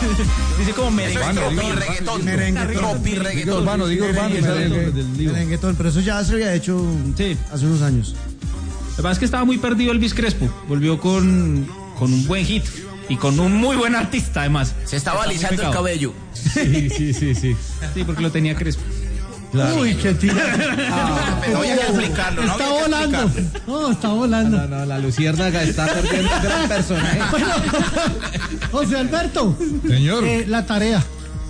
Dice como merenguetón. Digo urbano, merenguetón, pero eso ya se había hecho hace unos años. Lo que pasa es que estaba muy perdido Elvis Crespo. Volvió con un buen hit y con un muy buen artista, además. Se estaba alisando el cabello. Sí. Sí, porque lo tenía Crespo. Claro. Uy, qué tira. Pero había que explicarlo, ¿no? Está volando. No, está volando. No, la luciérnaga está perdiendo un gran personaje. Bueno, José Alberto. Señor. La tarea.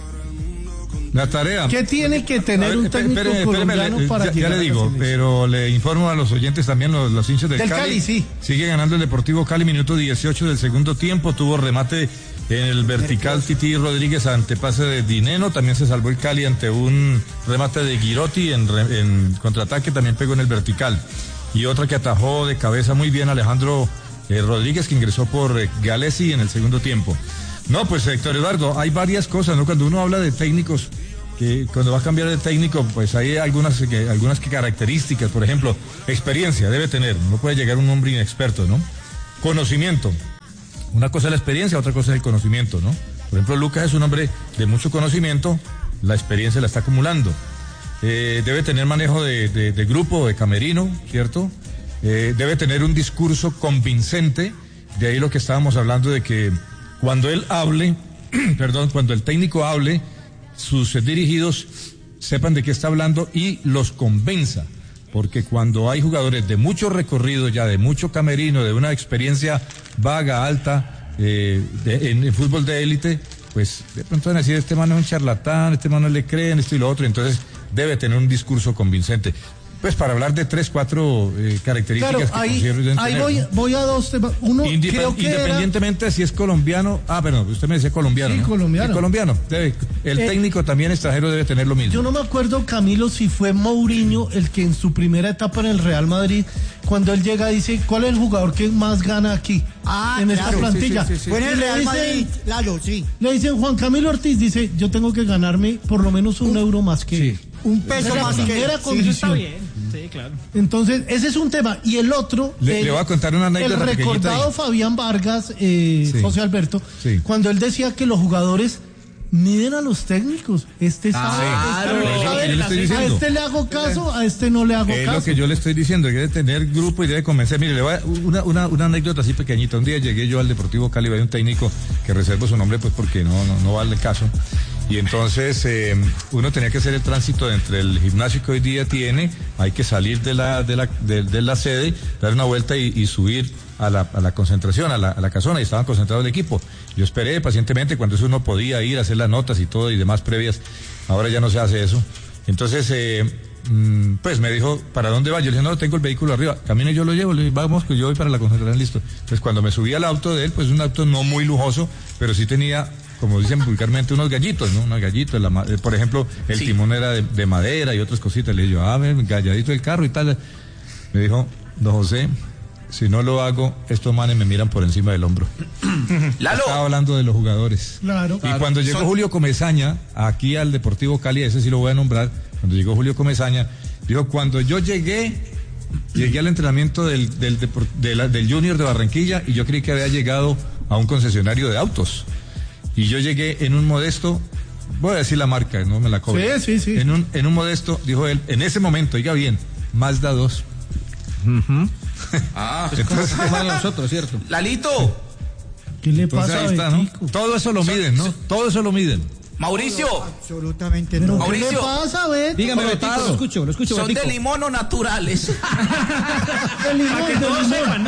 ¿Qué tiene que tener un técnico colombiano para ya le digo, pero le informo a los oyentes también, los hinchas del Cali, sí. Sigue ganando el Deportivo Cali, minuto 18 del segundo tiempo, tuvo remate en el vertical Titi Rodríguez ante pase de Dineno, también se salvó el Cali ante un remate de Girotti en contraataque, también pegó en el vertical. Y otra que atajó de cabeza muy bien Alejandro Rodríguez, que ingresó por Galesi en el segundo tiempo. No, pues Héctor Eduardo, hay varias cosas, ¿no? Cuando uno habla de técnicos, que cuando va a cambiar de técnico, pues hay algunas características, por ejemplo, experiencia debe tener, no puede llegar un hombre inexperto, ¿no? Conocimiento, una cosa es la experiencia, otra cosa es el conocimiento, ¿no? Por ejemplo, Lucas es un hombre de mucho conocimiento, la experiencia la está acumulando. Debe tener manejo de grupo, de camerino, ¿cierto? Debe tener un discurso convincente, de ahí lo que estábamos hablando de que cuando él hable, cuando el técnico hable, sus dirigidos sepan de qué está hablando y los convenza, porque cuando hay jugadores de mucho recorrido ya, de mucho camerino, de una experiencia vaga, alta, en el fútbol de élite, pues de pronto van a decir, este man es un charlatán, este man no le creen, esto y lo otro, entonces debe tener un discurso convincente. Pues para hablar de 3, 4 características, claro, que considero ahí voy a dos temas. Uno, creo que independientemente de si es colombiano, perdón, usted me decía colombiano, sí, ¿no? colombiano. Sí, colombiano. El técnico también extranjero debe tener lo mismo. Yo no me acuerdo, Camilo, si fue Mourinho el que en su primera etapa en el Real Madrid, cuando él llega, dice, ¿cuál es el jugador que más gana aquí? En esta plantilla. Sí. Fue en el Real Madrid, Lalo, sí. Le dicen, Juan Camilo Ortiz, dice, yo tengo que ganarme por lo menos un euro más que... Un peso más que... Sí, está bien. Sí, claro. Entonces, ese es un tema. Y el otro... Le voy a contar una anécdota. El recordado Fabián Vargas, José Alberto, cuando él decía que los jugadores miden a los técnicos. A este le hago caso, a este no le hago caso. Es lo que yo le estoy diciendo, que debe tener grupo y debe convencer. Mire, le voy a una anécdota así pequeñita. Un día llegué yo al Deportivo Cali, había un técnico que reservo su nombre pues porque no vale el caso. Y entonces uno tenía que hacer el tránsito entre el gimnasio que hoy día tiene, hay que salir de la sede, dar una vuelta y subir a la concentración, a la casona, y estaban concentrados el equipo. Yo esperé pacientemente cuando eso uno podía ir a hacer las notas y todo y demás previas. Ahora ya no se hace eso. Entonces, pues me dijo, ¿para dónde va? Yo le dije, no, tengo el vehículo arriba. Camino y yo lo llevo. Le dije, vamos, que yo voy para la concentración, listo. Entonces, cuando me subí al auto de él, pues un auto no muy lujoso, pero sí tenía, como dicen vulgarmente, unos gallitos, ¿no? Unos gallitos. Por ejemplo, el timón era de madera y otras cositas. Le dije, galladito el carro y tal. Me dijo, don José, si no lo hago, estos manes me miran por encima del hombro. Lalo. Estaba hablando de los jugadores. Claro. Y cuando llegó Julio Comesaña, aquí al Deportivo Cali, ese sí lo voy a nombrar, cuando llegó Julio Comesaña, dijo, cuando yo llegué al entrenamiento del Junior de Barranquilla, y yo creí que había llegado a un concesionario de autos. Y yo llegué en un modesto, voy a decir la marca, no me la cobro. Sí. En un modesto, dijo él, en ese momento, oiga bien, Mazda 2. Entonces, como a nosotros, ¿cierto? Lalito. ¿Qué le pasa ahí está, ¿no? Todo eso lo miden, ¿no? Todo eso lo miden. Mauricio. Absolutamente no. Mauricio. ¿Qué le pasa, Beto? Dígame, Betico, lo escucho. Son Betico. de limón o naturales. De limón.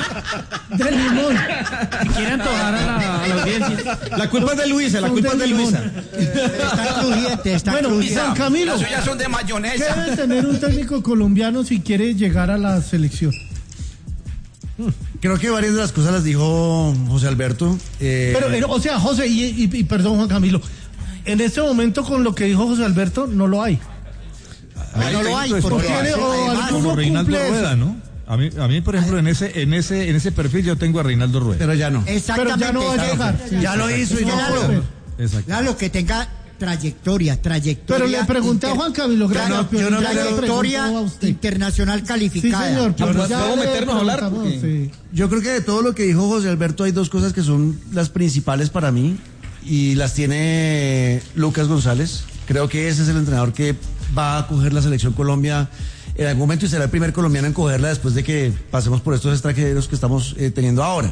Quieren antojar a la audiencia. La culpa es de Luisa, Está crujiente, Bueno, y San Camilo. Las suyas son de ¿Qué mayonesa. debe tener un técnico colombiano si quiere llegar a la selección? Creo que varias de las cosas las dijo José Alberto. Pero, o sea, José, y perdón, Juan Camilo, en este momento con lo que dijo José Alberto, no lo hay. No lo hay, porque Como Reinaldo Rueda, ¿no? A mí, por ejemplo, en ese perfil yo tengo a Reinaldo Rueda. Pero ya no. Pero ya no va a llegar. Ya lo hizo y no pudo. Exacto. Claro, que tenga trayectoria. Pero le pregunté a Juan Camilo, trayectoria internacional calificada. Sí, señor, pero ¿Podemos meternos a hablar? Yo creo que de todo lo que dijo José Alberto hay dos cosas que son las principales para mí. y las tiene Lucas González. Creo que ese es el entrenador que va a coger la selección Colombia en algún momento y será el primer colombiano en cogerla después de que pasemos por estos extranjeros que estamos teniendo ahora.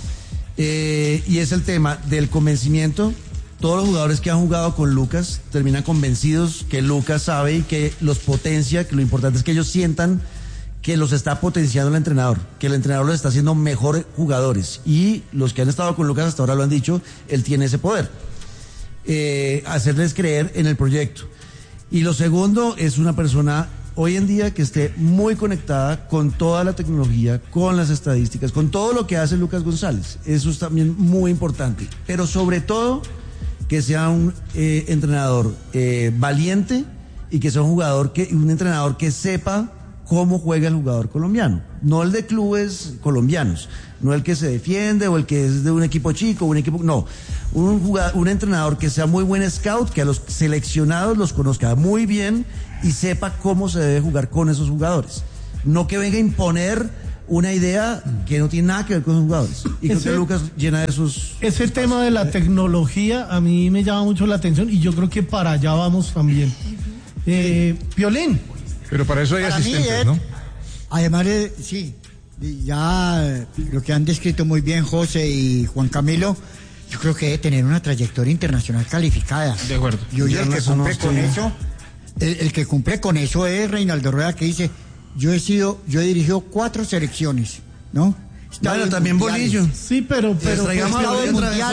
Y es el tema del convencimiento. Todos los jugadores que han jugado con Lucas terminan convencidos que Lucas sabe y que los potencia, que lo importante es que ellos sientan que los está potenciando el entrenador, que el entrenador los está haciendo mejores jugadores. Y los que han estado con Lucas hasta ahora lo han dicho, él tiene ese poder. Hacerles creer en el proyecto. Y lo segundo es una persona hoy en día que esté muy conectada con toda la tecnología, con las estadísticas, con todo lo que hace Lucas González. Eso es también muy importante. Pero sobre todo, que sea un entrenador valiente y que sea un entrenador que sepa cómo juega el jugador colombiano. No el de clubes colombianos, no el que se defiende o el que es de un equipo chico, no. Un entrenador que sea muy buen scout, que a los seleccionados los conozca muy bien y sepa cómo se debe jugar con esos jugadores. No que venga a imponer una idea que no tiene nada que ver con los jugadores. Y creo que Lucas llena de esos... Ese tema de la tecnología a mí me llama mucho la atención y yo creo que para allá vamos también. Piolín. Pero para eso hay asistentes, ¿no? Además, sí, ya lo que han descrito muy bien José y Juan Camilo, yo creo que debe tener una trayectoria internacional calificada. De acuerdo. Y hoy el que cumple con eso, el que cumple con eso es Reinaldo Rueda, que dice, yo he dirigido 4 selecciones, ¿no? Bueno, también Bolillo. Sí, pero traigamos en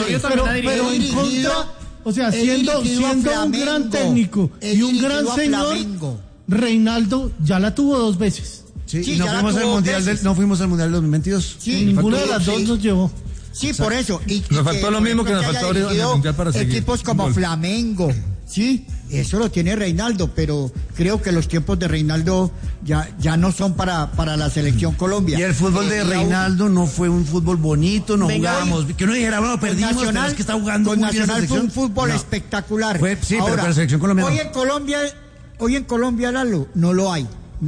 contra, o sea, siendo un gran técnico y un gran señor, Reinaldo ya la tuvo 2 veces. Sí, no fuimos al Mundial del 2022. Sí, ninguna de las dos nos llevó. Sí, por eso. Nos faltó lo mismo que nos faltó ahorita en el Mundial para seguir. Equipos como Flamengo, sí, eso lo tiene Reinaldo, pero creo que los tiempos de Reinaldo ya no son para la selección Colombia. Y el fútbol de Reinaldo no fue un fútbol bonito, no jugábamos, que uno dijera, bueno, perdimos, pero es que está jugando con muy bien Nacional la selección. fue un fútbol espectacular. Sí, ahora, pero con la selección colombiana. Hoy en Colombia, Lalo, no lo hay.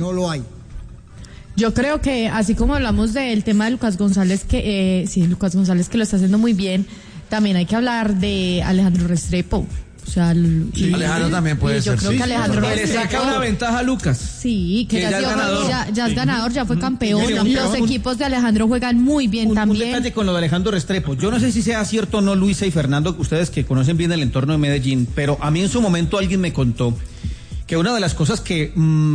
Yo creo que así como hablamos del tema de Lucas González, Lucas González que lo está haciendo muy bien, también hay que hablar de Alejandro Restrepo. O sea, Alejandro también puede ser. Yo creo que Alejandro le saca una ventaja a Lucas. Sí, que ya es ganador, ya fue campeón. Los equipos de Alejandro juegan muy bien también. Un detalle con lo de Alejandro Restrepo. Yo no sé si sea cierto o no, Luisa y Fernando, ustedes que conocen bien el entorno de Medellín, pero a mí en su momento alguien me contó que una de las cosas que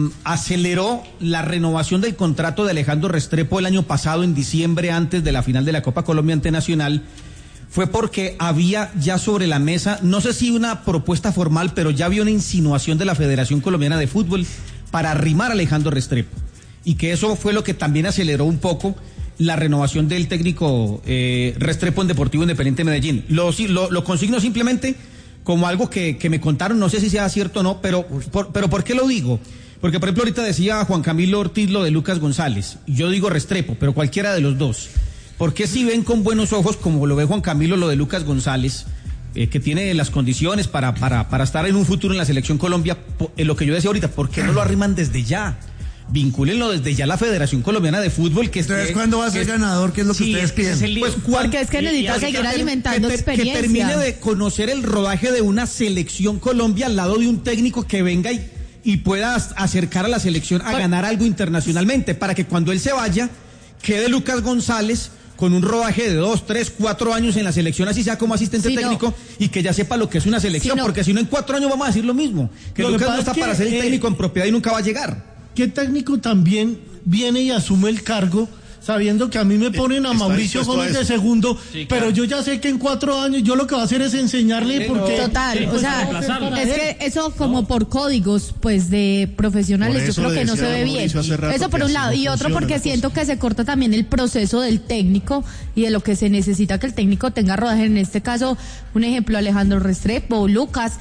aceleró la renovación del contrato de Alejandro Restrepo el año pasado, en diciembre, antes de la final de la Copa Colombia ante Nacional, fue porque había ya sobre la mesa, no sé si una propuesta formal, pero ya había una insinuación de la Federación Colombiana de Fútbol para arrimar a Alejandro Restrepo. Y que eso fue lo que también aceleró un poco la renovación del técnico Restrepo en Deportivo Independiente de Medellín. Lo consigno simplemente como algo que me contaron, no sé si sea cierto o no, pero ¿por qué lo digo? Porque, por ejemplo, ahorita decía Juan Camilo Ortiz lo de Lucas González, yo digo Restrepo, pero cualquiera de los dos. ¿Por qué si ven con buenos ojos, como lo ve Juan Camilo, lo de Lucas González, que tiene las condiciones para estar en un futuro en la Selección Colombia, lo que yo decía ahorita, ¿por qué no lo arriman desde ya? Vincúlenlo desde ya a la Federación Colombiana de Fútbol. Entonces, ¿cuándo va a ser ganador? ¿Qué es lo que ustedes piensan? Pues, porque es que necesita seguir alimentando experiencia. Que termine de conocer el rodaje de una Selección Colombia al lado de un técnico que venga y pueda acercar a la selección a ganar algo internacionalmente, para que cuando él se vaya, quede Lucas González con un rodaje de 2, 3, 4 años en la selección, así sea como asistente técnico, y que ya sepa lo que es una selección, porque si no en 4 años vamos a decir lo mismo, que Lucas no está para ser el técnico en propiedad y nunca va a llegar. ¿Qué técnico también viene y asume el cargo sabiendo que a mí me ponen a Mauricio Gómez de segundo, sí, claro, pero yo ya sé que en 4 años yo lo que va a hacer es enseñarle porque... Total, o sea, es que eso como por códigos, pues, de profesionales, yo creo que no se ve bien. Eso por un lado, y otro porque siento que se corta también el proceso del técnico y de lo que se necesita que el técnico tenga rodaje. En este caso, un ejemplo, Alejandro Restrepo, Lucas,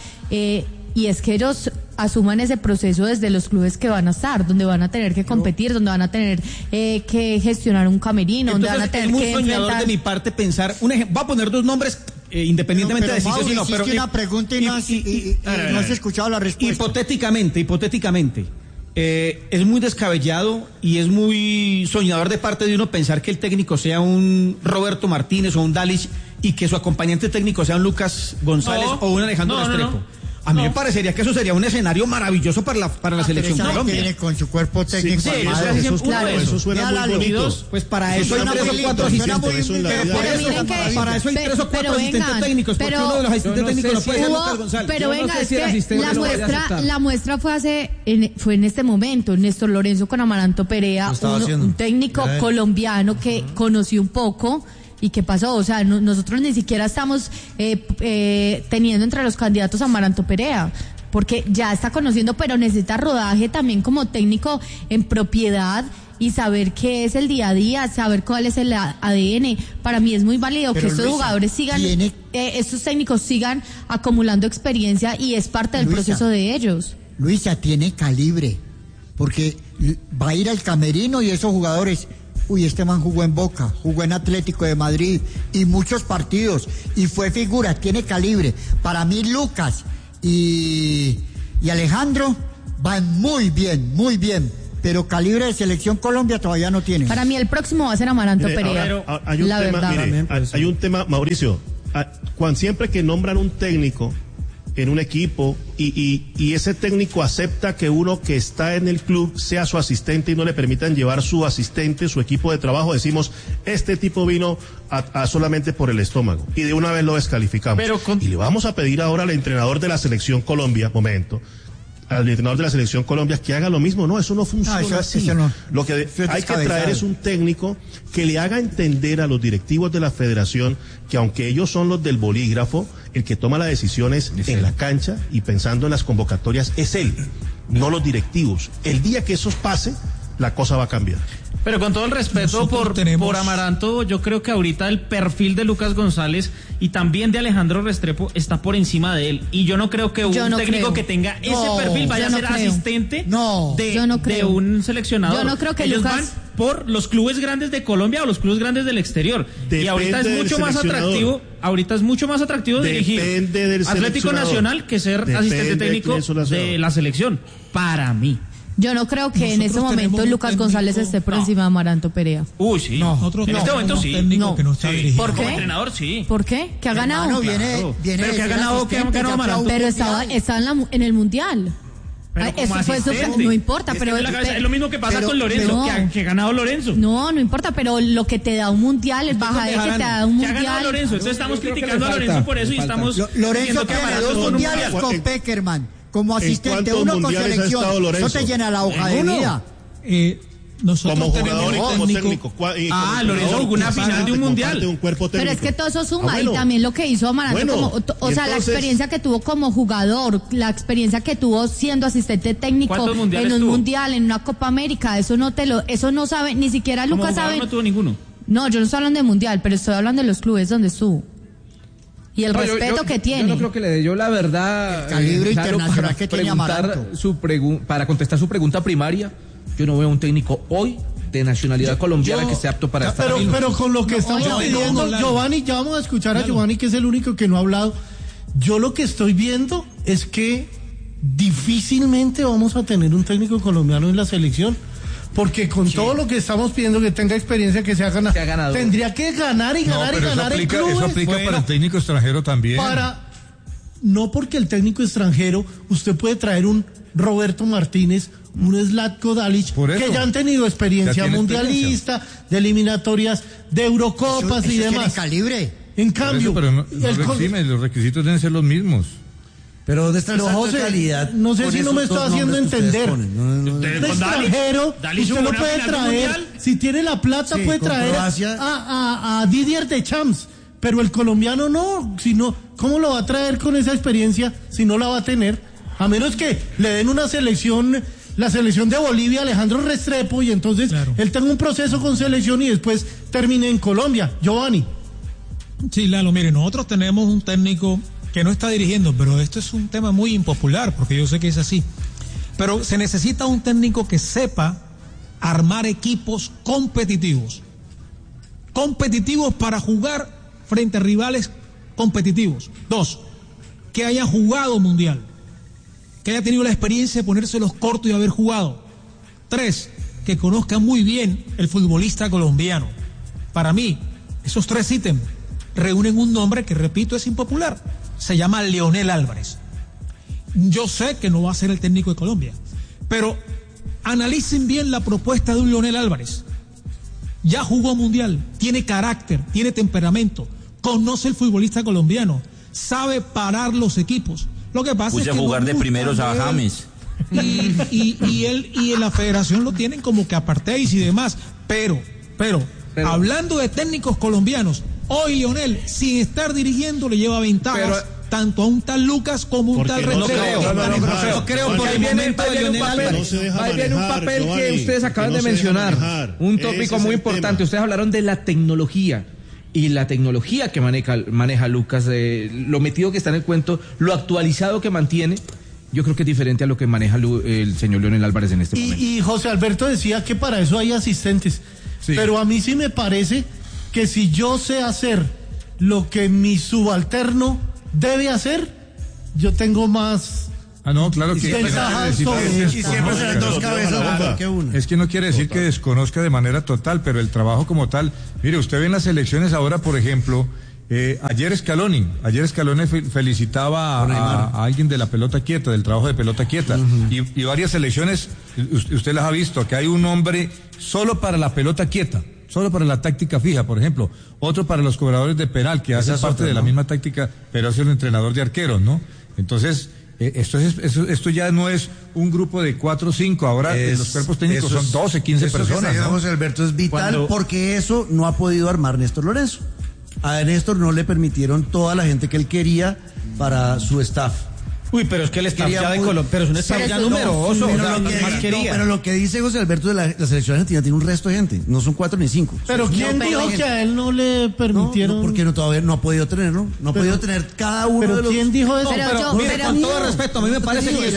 y es que ellos asuman ese proceso desde los clubes que van a estar, donde van a tener que competir, donde van a tener que gestionar un camerino, entonces, donde van a tener es muy que soñador enfrentar... de mi parte pensar, va a poner 2 nombres independientemente de si sí o no, una pregunta y no has escuchado la respuesta. Hipotéticamente, Es muy descabellado y es muy soñador de parte de uno pensar que el técnico sea un Roberto Martínez o un Dalic y que su acompañante técnico sea un Lucas González o un Alejandro Restrepo. A mí me parecería que eso sería un escenario maravilloso para la selección Colombia. Tiene con su cuerpo técnico. Eso suena muy bonito. Pues para eso hay 3 o 4 asistentes. Para eso hay 3 o 4 asistentes técnicos. Porque uno de los asistentes técnicos no puede ser Lucas González. Pero venga, es que la muestra fue en este momento. Néstor Lorenzo con Amaranto Perea, un técnico colombiano que conoció un poco. ¿Y qué pasó? O sea, nosotros ni siquiera estamos teniendo entre los candidatos a Amaranto Perea, porque ya está conociendo, pero necesita rodaje también como técnico en propiedad y saber qué es el día a día, saber cuál es el ADN. Para mí es muy válido que estos jugadores sigan, estos técnicos sigan acumulando experiencia y es parte del proceso de ellos. Luisa, tiene calibre, porque va a ir al camerino y esos jugadores... Uy, este man jugó en Boca, jugó en Atlético de Madrid y muchos partidos y fue figura, tiene calibre. Para mí Lucas y Alejandro van muy bien, pero calibre de selección Colombia todavía no tiene. Para mí el próximo va a ser Amaranto Perea. Hay un tema, Mauricio, siempre que nombran un técnico en un equipo y ese técnico acepta que uno que está en el club sea su asistente y no le permitan llevar su asistente, su equipo de trabajo, decimos, este tipo vino a solamente por el estómago y de una vez lo descalificamos. Y le vamos a pedir ahora al entrenador de la selección Colombia, al entrenador de la selección Colombia que haga lo mismo. No, eso no funciona así. Lo que hay que traer es un técnico que le haga entender a los directivos de la federación que aunque ellos son los del bolígrafo, el que toma las decisiones en la cancha y pensando en las convocatorias es él, no los directivos. El día que eso pase, la cosa va a cambiar. Pero con todo el respeto por Amaranto, yo creo que ahorita el perfil de Lucas González y también de Alejandro Restrepo está por encima de él. Y yo no creo que un técnico que tenga ese perfil vaya a ser asistente de un seleccionador. Yo no creo que ellos Lucas... van por los clubes grandes de Colombia o los clubes grandes del exterior. Y ahorita es mucho más atractivo dirigir Atlético Nacional que ser asistente técnico de la selección. Para mí. Yo no creo que en este momento Lucas González esté por encima de Amaranto Perea. Uy, sí. En este momento sí. Que no está ¿Por qué? Como entrenador, sí. ¿Por qué? ¿Qué ha ganado? Pero que ha ganado Amaranto. Pero está en el Mundial. No importa, pero es lo mismo que pasa con Lorenzo, que ha ganado Lorenzo. No importa, pero lo que te da un mundial es baja de que te da un mundial. Que ha ganado Lorenzo, entonces estamos criticando a Lorenzo por eso y estamos Lorenzo tiene 2 mundiales con Peckerman como asistente, uno con selección. Eso te llena la hoja de vida. Nosotros como jugador y como técnico. Lorenzo jugó una final de un mundial. Pero es que todo eso suma y también lo que hizo Amaranto, la experiencia que tuvo como jugador, la experiencia que tuvo siendo asistente técnico en un mundial, en una Copa América, eso no sabe, ni siquiera Lucas sabe. No tuvo ninguno. No, yo no estoy hablando de mundial, pero estoy hablando de los clubes donde estuvo. Y el respeto que tiene. Yo no creo que le dé yo la verdad. El calibre internacional que tiene Amaranto. Para contestar su pregunta primaria, yo no veo un técnico hoy de nacionalidad colombiana que sea apto para esta pero con lo que estamos pidiendo, Giovanni, ya vamos a escuchar a Giovanni, que es el único que no ha hablado. Yo lo que estoy viendo es que difícilmente vamos a tener un técnico colombiano en la selección. Porque con todo lo que estamos pidiendo, que tenga experiencia, que sea ganador, tendría que ganar y ganar y ganar en clubes. Eso aplica para el técnico extranjero también. No porque el técnico extranjero, usted puede traer un Roberto Martínez, un Zlatko Dalic, que ya han tenido experiencia mundialista, de eliminatorias, de Eurocopas y demás. Tiene calibre. En cambio, los requisitos deben ser los mismos. Pero ¿dónde está el salto de calidad? No sé si no me estoy haciendo entender. Un extranjero, usted lo puede traer, si tiene la plata puede traer a Didier Deschamps, pero el colombiano no, ¿cómo lo va a traer con esa experiencia si no la va a tener? A menos que le den una selección, la selección de Bolivia, Alejandro Restrepo, y entonces él tenga un proceso con selección y después termine en Colombia. Giovanni. Sí, Lalo, mire, nosotros tenemos un técnico que no está dirigiendo, pero esto es un tema muy impopular, porque yo sé que es así. Pero se necesita un técnico que sepa armar equipos competitivos. Competitivos para jugar frente a rivales competitivos. 2, que haya jugado mundial. que haya tenido la experiencia de ponérselos cortos y haber jugado. 3, que conozca muy bien el futbolista colombiano. Para mí, esos 3 ítems reúnen un nombre que, repito, es impopular. Se llama Leonel Álvarez. Yo sé que no va a ser el técnico de Colombia, pero analicen bien la propuesta de un Leonel Álvarez. Ya jugó mundial, tiene carácter, tiene temperamento, conoce el futbolista colombiano, sabe parar los equipos. Lo que pasa es que jugar de primeros a James. Y él y en la federación lo tienen como que apartéis y demás, pero hablando de técnicos colombianos, hoy Leonel, sin estar dirigiendo, le lleva ventajas tanto a un tal Lucas como un tal Restrepo. No creo por el momento de Leonel Álvarez. Ahí viene un papel que ustedes acaban de mencionar, un tópico muy importante. Ustedes hablaron de la tecnología. Y la tecnología que maneja Lucas, lo metido que está en el cuento, lo actualizado que mantiene, yo creo que es diferente a lo que maneja el señor Leonel Álvarez en este momento. Y José Alberto decía que para eso hay asistentes. Sí. Pero a mí sí me parece que si yo sé hacer lo que mi subalterno debe hacer, yo tengo más... no, claro que ventajas sobre y siempre serán 2 cabezas que una. Es que no quiere decir que desconozca de manera total, pero el trabajo como tal, mire, usted ve en las elecciones ahora, por ejemplo, ayer Scaloni felicitaba a alguien de la pelota quieta, del trabajo de pelota quieta, y varias elecciones, usted las ha visto, que hay un hombre solo para la pelota quieta, solo para la táctica fija, por ejemplo, otro para los cobradores de penal, que hace parte de la misma táctica, pero hace un entrenador de arqueros, ¿no? Entonces, esto ya no es un grupo de 4 o 5, ahora los cuerpos técnicos son 12, 15 personas. ¿No? José Alberto, es vital porque eso no ha podido armar Néstor Lorenzo. A Néstor no le permitieron toda la gente que él quería para su staff. Uy, pero es que el staff ya de Colombia, pero es un staff ya numeroso. Pero lo que dice José Alberto de la selección argentina tiene un resto de gente, no son 4 ni 5. Pero ¿quién dijo que a él no le permitieron? No, porque todavía no ha podido tenerlo, no ha podido tener cada uno de los... ¿Quién dijo eso? Pero con todo respeto, a mí me parece que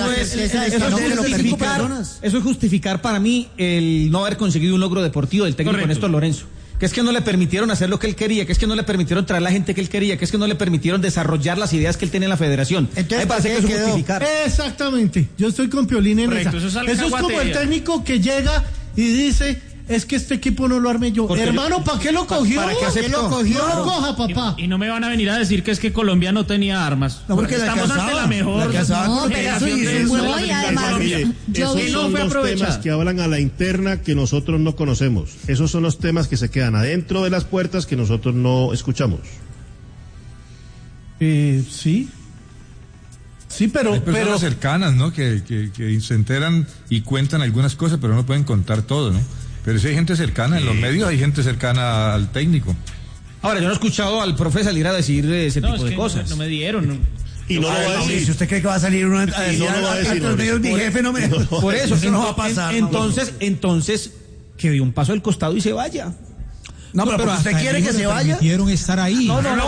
eso es justificar para mí el no haber conseguido un logro deportivo del técnico Néstor Lorenzo. Que es que no le permitieron hacer lo que él quería, que es que no le permitieron traer la gente que él quería, que es que no le permitieron desarrollar las ideas que él tiene en la federación. Entonces, parece que eso es justificar. Exactamente, yo estoy con Piolín en esa. Eso es como el técnico que llega y dice... Es que este equipo no lo armé yo. Hermano, ¿para qué lo cogió? ¿Para qué aceptó? No lo coja, papá. Y no me van a venir a decir que es que Colombia no tenía armas. No, porque estamos ante la mejor. No, pero y además, esos son los temas que hablan a la interna que nosotros no conocemos. Esos son los temas que se quedan adentro de las puertas que nosotros no escuchamos. Sí. Sí, pero... Hay personas cercanas, ¿no? Que se enteran y cuentan algunas cosas, pero no pueden contar todo, ¿no? Pero si hay gente cercana, en los medios hay gente cercana al técnico. Ahora, yo no he escuchado al profe salir a decir ese tipo de cosas. No me dieron. Y no lo va a decir. Si usted cree que va a salir uno a decir, mi jefe no me... Por eso, eso no va a pasar. Entonces, que dé un paso al costado y se vaya. No, pero usted quiere que se vaya. Permitieron estar ahí.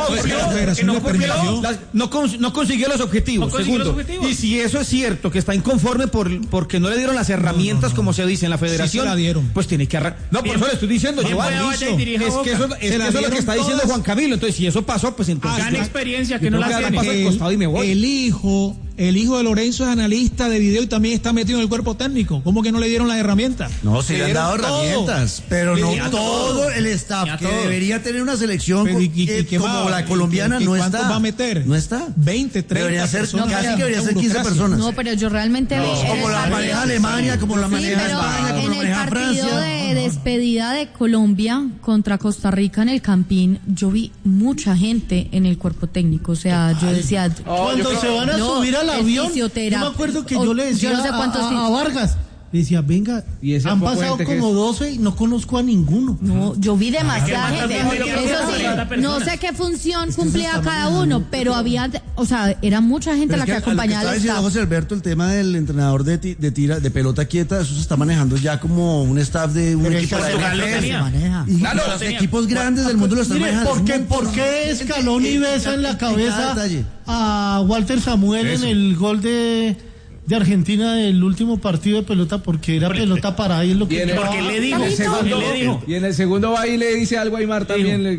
No consiguió los objetivos. Segundo, y si eso es cierto, que está inconforme porque no le dieron las herramientas como se dice en la federación, sí la dieron. Pues tiene que arrancar. No, por eso le estoy diciendo, es que eso es lo que está diciendo Juan Camilo. Entonces, si eso pasó, pues entonces. Gana experiencia que no la tiene. Paso al costado y me voy. El hijo de Lorenzo es analista de video y también está metido en el cuerpo técnico. ¿Cómo que no le dieron las herramientas? No, se le han dado herramientas, pero no todo el staff que debería tener una selección como la colombiana no está. ¿Cuántos va a meter? No está. 20, 30 debería ser, personas. Casi que debería ser 15 personas. No, pero yo realmente... Como la maneja Alemania, como la maneja España, como la maneja Francia. En el partido de despedida de Colombia contra Costa Rica en el Campín, yo vi mucha gente en el cuerpo técnico. O sea, yo decía... Cuando se van a subir al avión, yo me acuerdo que yo le decía a Vargas, le decía, venga, han pasado como 12 y no conozco a ninguno. No, yo vi demasiada gente. Eso sí, no sé qué función cumplía cada uno, pero había, o sea, era mucha gente la que acompañaba al staff. Estaba diciendo José Alberto, el tema del entrenador de pelota quieta, eso se está manejando ya como un staff de un equipo de los equipos grandes del mundo lo están manejando. ¿Por qué Scaloni besa en la cabeza a Walter Samuel en el gol de Argentina del último partido de pelota? Porque era pelota parada y es lo que... Porque le dijo. Y en el segundo va y le dice algo a Aymar también.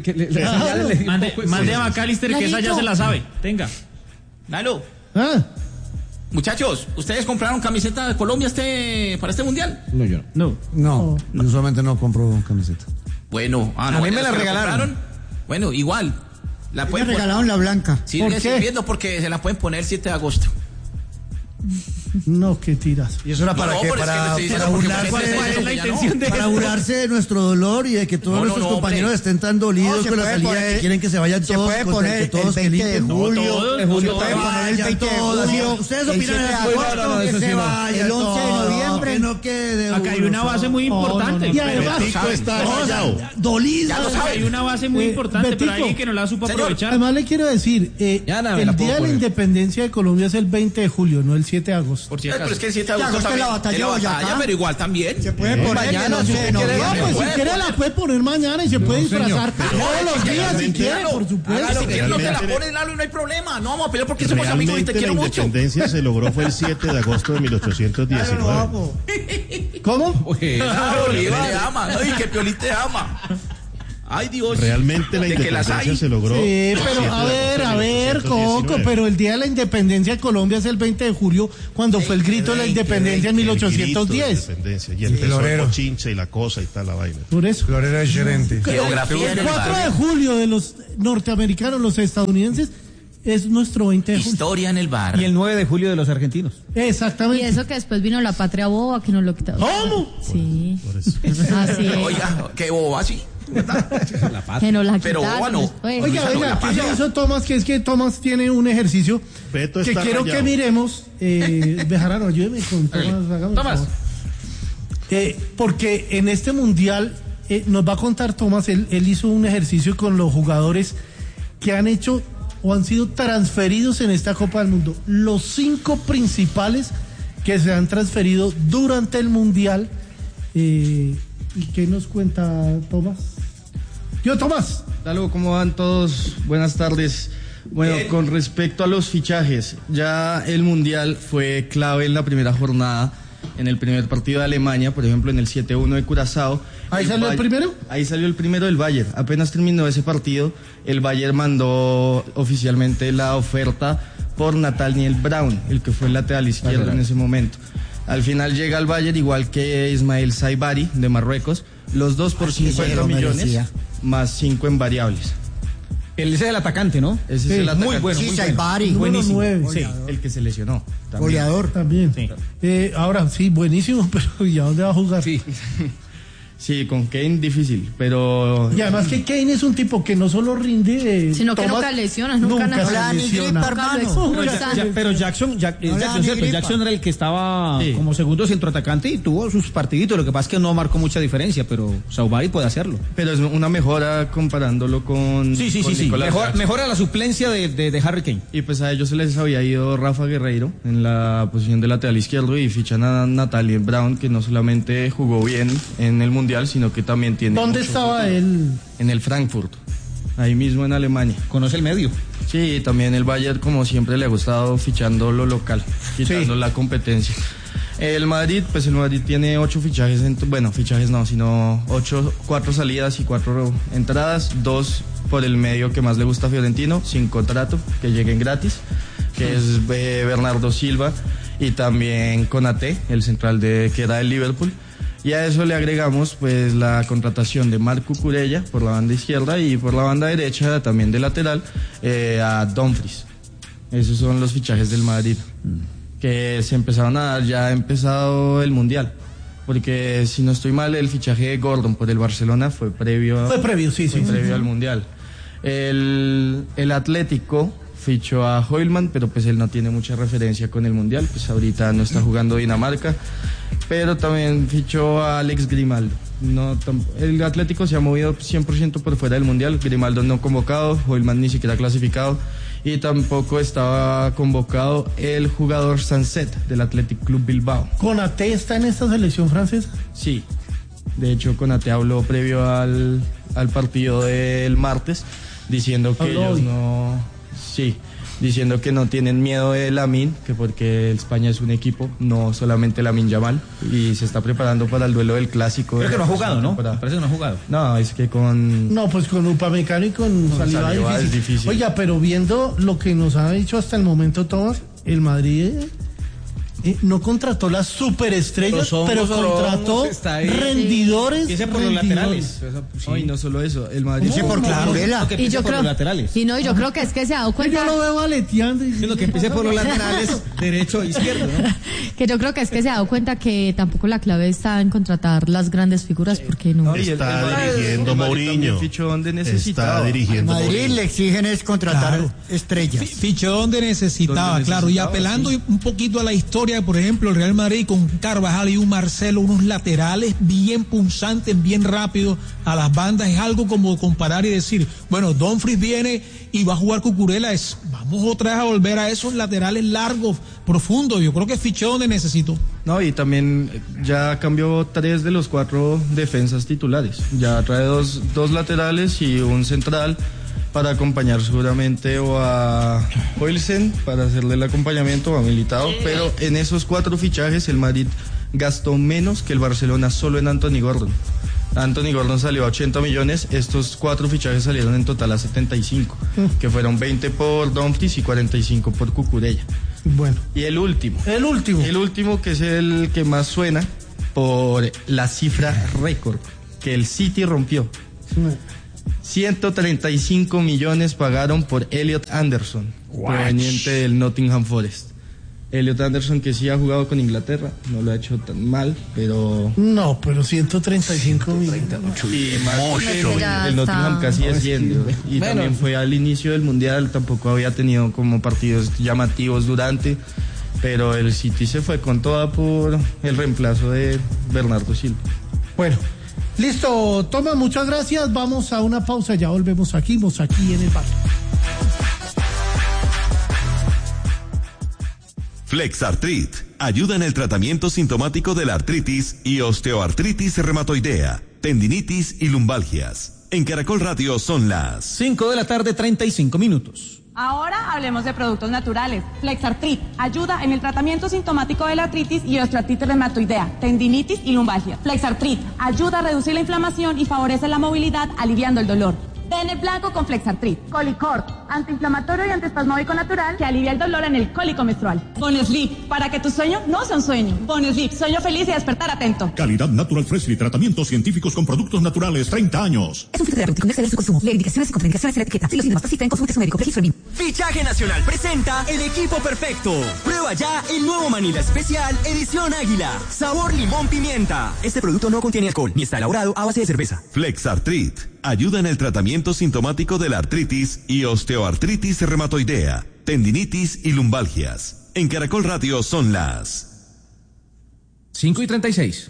Mande a McAllister que esa ya se la sabe. Tenga. Dalo. Muchachos, ¿ustedes compraron camiseta de Colombia para este mundial? No, yo no. No, usualmente no compro camiseta. Bueno, a mí me la regalaron. Bueno, igual. Me regalaron la blanca. Sigue sirviendo porque se la pueden poner el 7 de agosto. No, qué tiras. ¿Y eso era para qué? Para burlarse de nuestro dolor y de que todos nuestros compañeros estén tan dolidos con la salida que quieren que se vayan todos. Se puede poner el 20 de julio. Se puede poner el 20 de julio. Ustedes opinan de agosto, que se vaya el 11 de noviembre. No quede. Acá hay una base muy importante. Y además está rayado. Dolida. Hay una base muy importante, pero alguien que no la supo aprovechar. Además le quiero decir, el Día de la Independencia de Colombia es el 20 de julio, no el 7 de agosto. Por si acaso. Pero es que el 7 de agosto también. La batalla, pero igual también. Se puede poner mañana. Si quiere la puede poner mañana y se puede disfrazar todos los días si quiere, por supuesto. Si quiere no te la pones, Lalo, y no hay problema. No vamos a pelear porque somos amigos y te quiero mucho. La independencia se logró fue el 7 de agosto de 1819. ¿Cómo? Piolín te ama. Ay, que Piolín te ama. Ay, Dios. Realmente la independencia se logró. Sí, pero a ver, Coco, pero el Día de la Independencia de Colombia es el 20 de julio, cuando fue el grito de la independencia en 1810. Y empezó el cochinche y la cosa y tal, la vaina. Por eso. Florero es gerente. El 4 de julio de los norteamericanos, los estadounidenses, es nuestro 20 de julio. Historia en el bar. Y el 9 de julio de los argentinos. Exactamente. Y eso que después vino la patria boba, que nos lo quitaron. ¿Cómo? Sí. Por eso. Así es. Oiga, qué boba, sí. Que nos la pero quitaron. bueno. Oiga, ¿qué se hizo Tomás? Que es que Tomás tiene un ejercicio Beto que quiero que miremos. Bejarano, ayúdeme con Tomás. Porque en este mundial nos va a contar Tomás, él hizo un ejercicio con los jugadores que han hecho o han sido transferidos en esta Copa del Mundo. Los 5 principales que se han transferido durante el mundial. ¿Y qué nos cuenta Tomás? Tomás. Lalo, ¿cómo van todos? Buenas tardes. Bueno, con respecto a los fichajes, ya el Mundial fue clave en la primera jornada, en el primer partido de Alemania, por ejemplo, en el 7-1 de Curazao. ¿Ahí salió el primero? Ahí salió el primero del Bayern. Apenas terminó ese partido, el Bayern mandó oficialmente la oferta por Nathaniel Brown, el que fue el lateral izquierdo en ese momento. Al final llega al Bayern igual que Ismael Saibari de Marruecos, los dos por 50 millones más 5 en variables. Ese es el atacante, ¿no? Ese es el atacante. Muy bueno, muy Saibari. Buenísimo. 9. Sí, el que se lesionó. También. Goleador. También. Sí. Ahora, sí, buenísimo, pero ¿ya dónde va a jugar? Sí. Sí, con Kane difícil, pero... Y además que Kane es un tipo que no solo rinde... sino que nunca lesiona, nunca lesiona. Pero Jackson era el que estaba como segundo centroatacante y tuvo sus partiditos. Lo que pasa es que no marcó mucha diferencia, pero Saubari puede hacerlo. Pero es una mejora comparándolo con... Sí. Mejora la suplencia de Harry Kane. Y pues a ellos se les había ido Rafa Guerreiro en la posición de lateral izquierdo y fichan a Nathaniel Brown, que no solamente jugó bien en el Mundial, sino que también tiene... ¿Dónde estaba él? En el Frankfurt, ahí mismo en Alemania. ¿Conoce el medio? Sí, también el Bayern, como siempre, le ha gustado fichando lo local, quitando la competencia. El Madrid tiene 8 fichajes, fichajes no, sino 4 salidas y 4 entradas, 2 por el medio que más le gusta a Fiorentino, sin contrato, que lleguen gratis, que es Bernardo Silva y también Konaté, el central que era del Liverpool. Y a eso le agregamos pues la contratación de Marc Cucurella por la banda izquierda y por la banda derecha también de lateral a Dumfries. Esos son los fichajes del Madrid que se empezaron a dar, ya ha empezado el Mundial. Porque si no estoy mal, el fichaje de Gordon por el Barcelona fue previo al Mundial. El Atlético fichó a Hoylman, pero pues él no tiene mucha referencia con el Mundial, pues ahorita no está jugando Dinamarca, pero también fichó a Alex Grimaldo. El Atlético se ha movido 100% por fuera del Mundial, Grimaldo no convocado, Hoylman ni siquiera clasificado, y tampoco estaba convocado el jugador Sanset del Athletic Club Bilbao. ¿Konaté está en esta selección francesa? Sí, de hecho Konaté habló previo al partido del martes, diciendo que ellos diciendo que no tienen miedo de Lamine, que porque España es un equipo, no solamente Lamine Yamal, y se está preparando para el duelo del clásico. Creo que no ha jugado, ¿no? Parece que no ha jugado. No, es que pues con Upamecano y con Saliba es difícil. Oiga, pero viendo lo que nos ha dicho hasta el momento Tomás, el Madrid no contrató las superestrellas, pero contrató rendidores. Piense por los laterales. Y no solo eso, el Madrid. Piense por Cucurella. Y yo creo, yo creo que es que se ha dado cuenta. Yo lo veo aleteando. Lo que empiece por los laterales, derecho e izquierdo, ¿no? Que yo creo que es que se ha dado cuenta que tampoco la clave está en contratar las grandes figuras, porque no. Está dirigiendo Mourinho. Fichó donde necesitaba. Está dirigiendo Madrid le exigen es contratar estrellas. Fichó donde necesitaba, claro, y apelando un poquito a la historia, por ejemplo, el Real Madrid con Carvajal y un Marcelo, unos laterales bien punzantes, bien rápidos a las bandas, es algo como comparar y decir, bueno, Dumfries viene y va a jugar Cucurella, vamos otra vez a volver a esos laterales largos, profundos. Yo creo que fichó donde necesitó. No, y también ya cambió 3 de los 4 defensas titulares, ya trae dos laterales y un central para acompañar seguramente o a Huijsen para hacerle el acompañamiento o a Militao, pero en esos 4 fichajes el Madrid gastó menos que el Barcelona solo en Anthony Gordon. Anthony Gordon salió a 80 millones, estos 4 fichajes salieron en total a 75, que fueron 20 por Dumfries y 45 por Cucurella. Bueno. Y el último que es el que más suena por la cifra récord que el City rompió. 135 millones pagaron por Elliot Anderson, proveniente del Nottingham Forest. Elliot Anderson, que sí ha jugado con Inglaterra, no lo ha hecho tan mal, pero... No, pero 135 millones. Y más el Nottingham casi haciendo. Y bueno, también fue al inicio del Mundial, tampoco había tenido como partidos llamativos durante, pero el City se fue con toda por el reemplazo de Bernardo Silva. Bueno. Listo, Toma, muchas gracias. Vamos a una pausa, ya volvemos aquí en el bar. Flexartrit ayuda en el tratamiento sintomático de la artritis y osteoartritis reumatoidea, tendinitis y lumbalgias. En Caracol Radio son las 5 de la tarde, 35 minutos. Ahora hablemos de productos naturales. Flexartrit ayuda en el tratamiento sintomático de la artritis y osteoartritis reumatoidea, tendinitis y lumbalgia. Flexartrit ayuda a reducir la inflamación y favorece la movilidad, aliviando el dolor. Dene blanco con Flexartrit. Colicort, antiinflamatorio y antiespasmódico natural que alivia el dolor en el cólico menstrual. Bonesleep, para que tu sueño no sea un sueño. Bonesleep, sueño feliz y despertar atento. Calidad Natural Freshly, tratamientos científicos con productos naturales, 30 años. Es un filtro de con exceder su consumo. Lee indicaciones y contraindicaciones en la etiqueta. Si los síntomas persisten, consulte a su médico. Registro BIM. Fichaje Nacional presenta el equipo perfecto. Prueba ya el nuevo Manila Especial Edición Águila. Sabor limón pimienta. Este producto no contiene alcohol ni está elaborado a base de cerveza. Flexartrit ayuda en el tratamiento sintomático de la artritis y osteoartritis reumatoidea, tendinitis y lumbalgias. En Caracol Radio son las 5:36.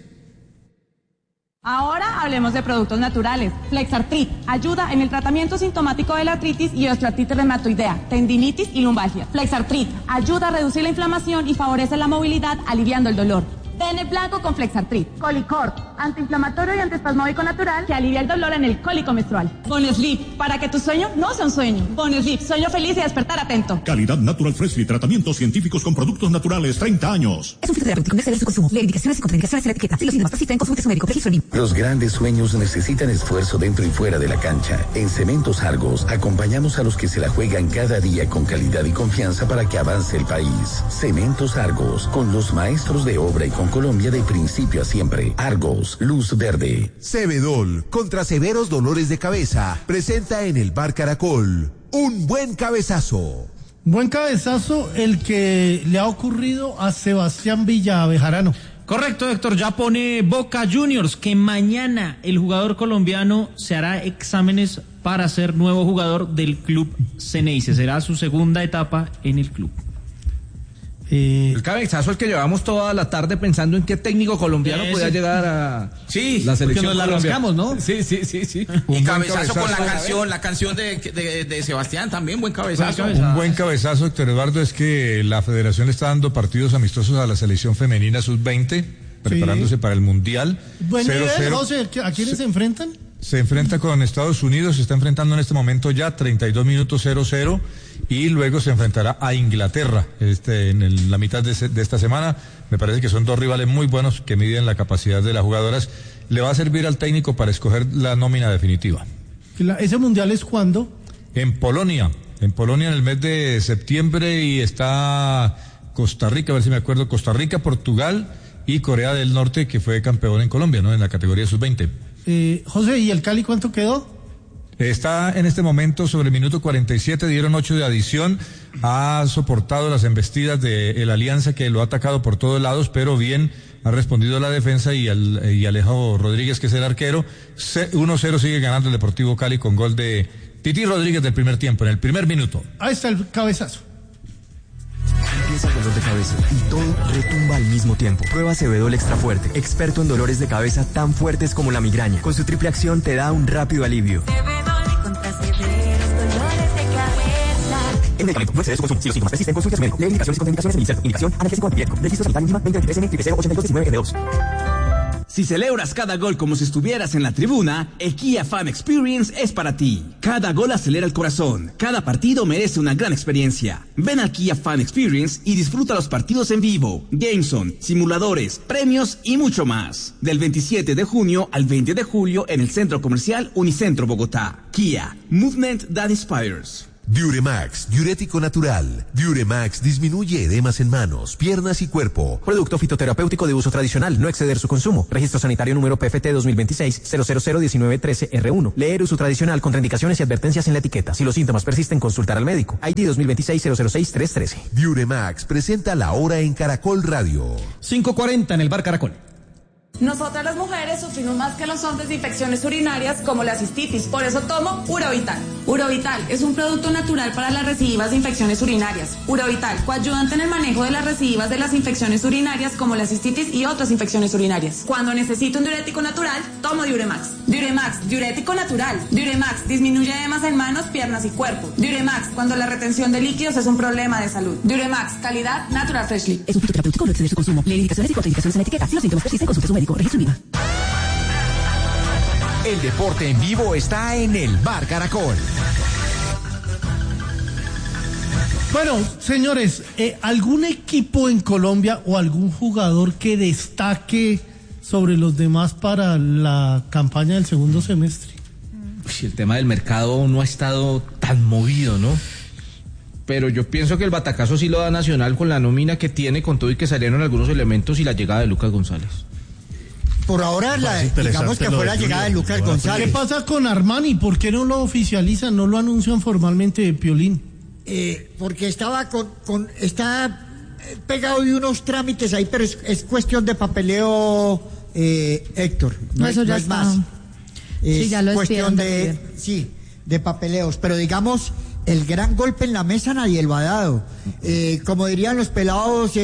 Ahora hablemos de productos naturales. Flexartrit ayuda en el tratamiento sintomático de la artritis y osteoartritis reumatoidea, tendinitis y lumbalgia. Flexartrit ayuda a reducir la inflamación y favorece la movilidad, aliviando el dolor. Dene blanco con Flexartrit. Colicort, antiinflamatorio y antiespasmódico natural que alivia el dolor en el cólico menstrual. Bonesleep, para que tu sueño no sea un sueño. Bonesleep, sueño feliz y despertar atento. Calidad Natural Freshly, tratamientos científicos con productos naturales, 30 años. Es un filtro de con exceder su consumo. Lee indicaciones y contraindicaciones en la etiqueta. Si los síntomas persisten, consulte a su médico. Registro BIM. Los grandes sueños necesitan esfuerzo dentro y fuera de la cancha. En Cementos Argos acompañamos a los que se la juegan cada día con calidad y confianza para que avance el país. Cementos Argos, con los maestros de obra y con Colombia de principio a siempre. Argos, luz verde. Cebedol, contra severos dolores de cabeza, presenta en el Bar Caracol un buen cabezazo. Buen cabezazo el que le ha ocurrido a Sebastián Villa Bejarano. Correcto, Héctor, ya pone Boca Juniors que mañana el jugador colombiano se hará exámenes para ser nuevo jugador del club Ceneice. Será su segunda etapa en el club. El cabezazo es que llevamos toda la tarde pensando en qué técnico colombiano podía llegar a la selección. Nos la rascamos, ¿no? Sí. Y cabezazo con la canción de Sebastián también, buen cabezazo. Un buen cabezazo, Héctor Eduardo, es que la federación está dando partidos amistosos a la selección femenina sub-20, preparándose para el Mundial. Buen nivel, José, ¿a quiénes se enfrentan? Se enfrenta con Estados Unidos, se está enfrentando en este momento ya 32 minutos 0-0 y luego se enfrentará a Inglaterra en la mitad de esta semana. Me parece que son dos rivales muy buenos que miden la capacidad de las jugadoras. Le va a servir al técnico para escoger la nómina definitiva. ¿Ese mundial es cuándo? En Polonia en el mes de septiembre y está Costa Rica, a ver si me acuerdo, Costa Rica, Portugal y Corea del Norte, que fue campeón en Colombia, ¿no? En la categoría sub-20. José, ¿y el Cali cuánto quedó? Está en este momento sobre el minuto 47, dieron 8 de adición, ha soportado las embestidas de el Alianza, que lo ha atacado por todos lados, pero bien ha respondido la defensa y Alejo Rodríguez, que es el arquero. 1-0 sigue ganando el Deportivo Cali con gol de Titi Rodríguez del primer tiempo, en el primer minuto. Ahí está el cabezazo. Empieza el dolor de cabeza y todo retumba al mismo tiempo. Prueba Cebedol Extra Fuerte, experto en dolores de cabeza tan fuertes como la migraña. Con su triple acción te da un rápido alivio. Cebedol contra severos dolores de cabeza. El medicamento no excede su consumo. Si los síntomas persisten, consulte a su médico. Lee indicaciones y contraindicaciones en el INSERT. Indicación analgésico antipirético. Registro sanitario INVIMA 2023N 08219N2. Si celebras cada gol como si estuvieras en la tribuna, el Kia Fan Experience es para ti. Cada gol acelera el corazón. Cada partido merece una gran experiencia. Ven al Kia Fan Experience y disfruta los partidos en vivo, Gameson, simuladores, premios y mucho más. Del 27 de junio al 20 de julio en el Centro Comercial Unicentro Bogotá. Kia, Movement that Inspires. Diuremax, diurético natural. Diuremax disminuye edemas en manos, piernas y cuerpo. Producto fitoterapéutico de uso tradicional, no exceder su consumo. Registro sanitario número PFT 2026-0001913R1. Leer uso tradicional, contraindicaciones y advertencias en la etiqueta. Si los síntomas persisten, consultar al médico. ID 2026-006-313. Diuremax presenta La Hora en Caracol Radio. 5:40 en el Bar Caracol. Nosotras las mujeres sufrimos más que los hombres de infecciones urinarias como la cistitis, por eso tomo Urovital. Urovital es un producto natural para las recidivas de infecciones urinarias. Urovital, coayudante en el manejo de las recidivas de las infecciones urinarias como la cistitis y otras infecciones urinarias. Cuando necesito un diurético natural, tomo Diuremax. Diuremax, diurético natural. Diuremax, disminuye edemas en manos, piernas y cuerpo. Diuremax, cuando la retención de líquidos es un problema de salud. Diuremax, calidad Natural Freshly. Es un fitoterapéutico, no exceder su consumo. Lee indicaciones y contraindicaciones en la etiqueta. Si los síntomas persisten, consulte a su médico. Registro INVIMA. El deporte en vivo está en el Bar Caracol. Bueno, señores, ¿algún equipo en Colombia o algún jugador que destaque sobre los demás para la campaña del segundo semestre? El tema del mercado no ha estado tan movido, ¿no? Pero yo pienso que el batacazo sí lo da Nacional con la nómina que tiene, con todo y que salieron algunos elementos y la llegada de Lucas González. Por ahora, digamos que fue la llegada de Lucas González. ¿Qué pasa con Armani? ¿Por qué no lo oficializan, no lo anuncian formalmente, Piolín? Porque está pegado de unos trámites ahí, pero es cuestión de papeleo, Héctor. No, eso ya es está. más. Sí, ya lo cuestión de papeleos. Pero digamos, el gran golpe en la mesa nadie lo ha dado. Como dirían los pelados,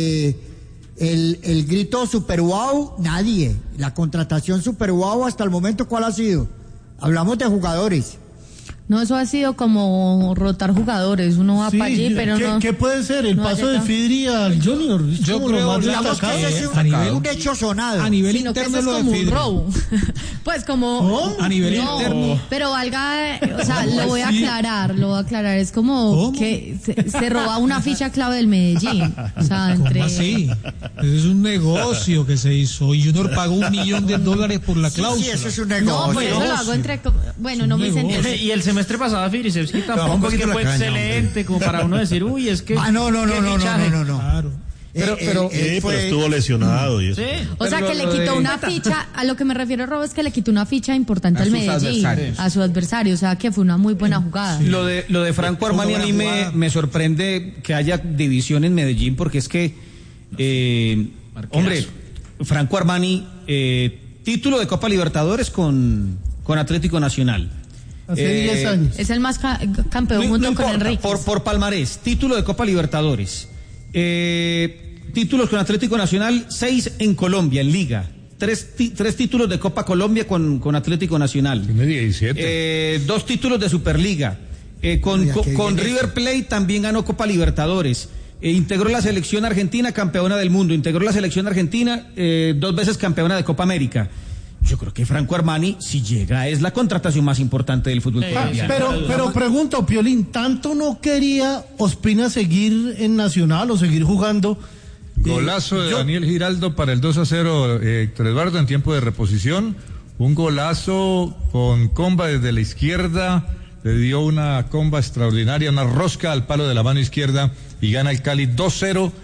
el grito super wow, nadie. La contratación super wow hasta el momento, ¿cuál ha sido? Hablamos de jugadores. No, eso ha sido como rotar jugadores. Uno va para allí, pero no. ¿Qué puede ser? El paso de Fidri al Junior. Yo creo que es un hecho sonado. A nivel sino interno que eso es como un robo. Pues como. A nivel interno. Pero valga, o sea, lo voy a aclarar. Es como que se roba una ficha clave del Medellín. O sea, ¿Cómo así? Es un negocio que se hizo y Junior pagó $1 millón por la cláusula. Sí, eso es un negocio. No, por eso lo hago entre. Bueno, no me senté. Y el semestre pasado Fidrisevski tampoco es que fue excelente como para uno decir, uy, es que... No. Claro. Pero estuvo lesionado y eso. Sí. O sea, que le quitó una ficha, a lo que me refiero, Robo, es que le quitó una ficha importante al Medellín, a su adversario, o sea, que fue una muy buena jugada. Lo de Franco Armani a mí me sorprende que haya división en Medellín, porque es que, hombre, Franco Armani, título de Copa Libertadores con Atlético Nacional. Hace 10 años. Es el más campeón junto con Enrique. Por palmarés, título de Copa Libertadores. Títulos con Atlético Nacional, 6 en Colombia, en Liga. 3 títulos de Copa Colombia con Atlético Nacional. 2 títulos de Superliga. Con River Plate también ganó Copa Libertadores. Integró la selección argentina, campeona del mundo. Integró la selección argentina, 2 veces campeona de Copa América. Yo creo que Franco Armani, si llega, es la contratación más importante del fútbol colombiano. Pero pregunto, Piolín, ¿tanto no quería Ospina seguir en Nacional o seguir jugando? Golazo de Daniel Giraldo para el 2-0, Héctor Eduardo, en tiempo de reposición. Un golazo con comba desde la izquierda. Le dio una comba extraordinaria, una rosca al palo de la mano izquierda y gana el Cali 2-0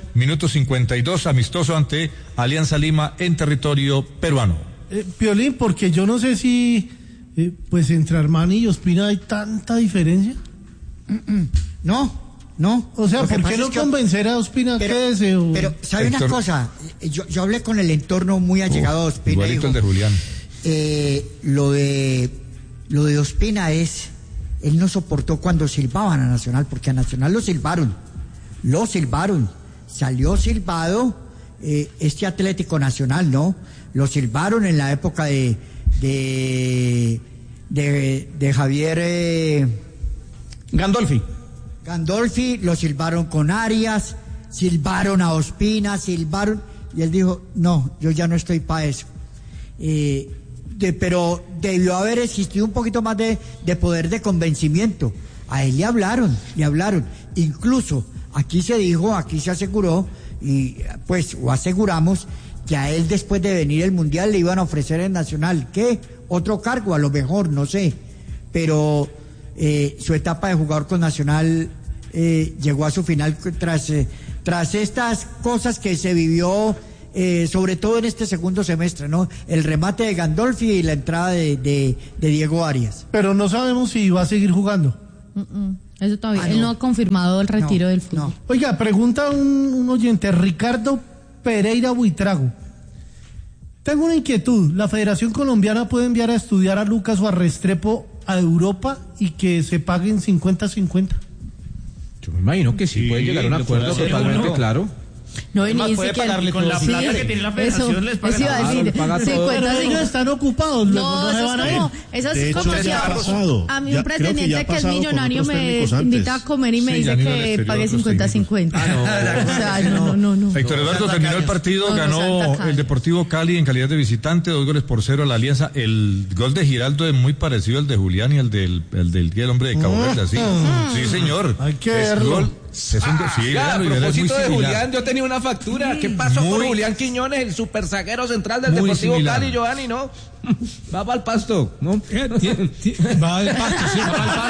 minuto 52, amistoso ante Alianza Lima en territorio peruano. Piolín, porque yo no sé si pues entre Armani y Ospina hay tanta diferencia. No. O sea, ¿por qué no convencer a Ospina que deseo? Pero, ¿sabe una cosa? Yo hablé con el entorno muy allegado a Ospina. Igualito el de Julián. Lo de Ospina es, él no soportó cuando silbaban a Nacional, porque a Nacional lo silbaron, salió silbado este Atlético Nacional, ¿no? Lo silbaron en la época de Javier Gandolfi, lo silbaron con Arias, silbaron a Ospina, y él dijo, no, yo ya no estoy para eso. Pero debió haber existido un poquito más de poder de convencimiento. A él le hablaron. Incluso aquí se dijo, aquí se aseguró, o aseguramos que a él después de venir el Mundial le iban a ofrecer en Nacional, ¿qué? Otro cargo, a lo mejor, no sé. Pero su etapa de jugador con Nacional llegó a su final tras estas cosas que se vivió, sobre todo en este segundo semestre, ¿no? El remate de Gandolfi y la entrada de Diego Arias. Pero no sabemos si va a seguir jugando. Eso todavía. Él no ha confirmado el retiro del fútbol. No. Oiga, pregunta un oyente, Ricardo Pereira Buitrago. Tengo una inquietud. ¿La Federación Colombiana puede enviar a estudiar a Lucas o a Restrepo a Europa y que se paguen 50-50? Yo me imagino que sí puede llegar a un acuerdo totalmente claro. No, y ni siquiera con la plata que tiene la federación les pagan. Pero ellos están ocupados, no se van a ir. Eso es como si a mí un pretendiente que es millonario me invita a comer y me dice que pague 50-50. O sea, no. Héctor Eduardo, terminó el partido, ganó el Deportivo Cali en calidad de visitante, 2-0 a la Alianza. El gol de Giraldo es muy parecido al de Julián y al del hombre de Cabo Verde, sí. Sí, señor. Hay que verlo. A propósito de Julián, yo tenía una factura. ¿Qué pasó con Julián Quiñones, el super zaguero central del Deportivo Cali, Giovanni? ¿No? Va para el Pasto, ¿no? Va al Pasto, sí.